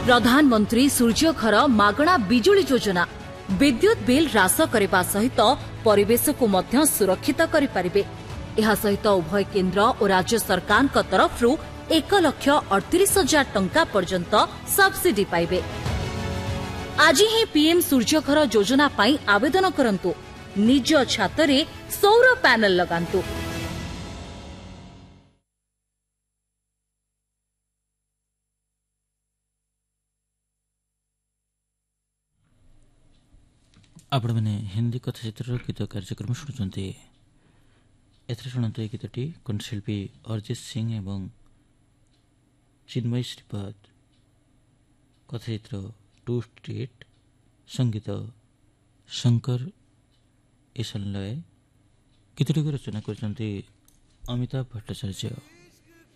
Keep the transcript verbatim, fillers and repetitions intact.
प्रधानमंत्री सूर्यघर मागणा बिजुली योजना विद्युत बिल ह्रास करने सहित परिवेश को मध्य सुरक्षित करें। यह सहित उभय केन्द्र और राज्य सरकार तरफ एक लक्ष अड़तीस हजार टंका पर्यंत सब्सिडी पाइबे। आज ही पीएम सूर्यघर योजना पाई आवेदन करंतु, निज छातरे सौर पैनल लगांतु। आपण मैंने हिंदी कथाचित्र गीत कार्यक्रम शुणुंट। एथरे शुणु ए गीतटी कंठशिल्पी अरिजित सिंह एवं चिन्मय श्रीपाद, कथाचित्र टू स्टेट, संगीत शंकर ईशनलय। गीतटी रचना कर अमिताभ भट्टाचार्य।